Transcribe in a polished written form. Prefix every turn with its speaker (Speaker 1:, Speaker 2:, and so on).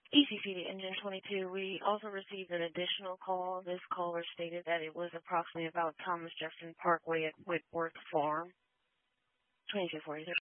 Speaker 1: ECC to Engine 22, we also received an additional call. This caller stated that it was approximately about Thomas Jefferson Parkway at Whitworth Farm, 2243.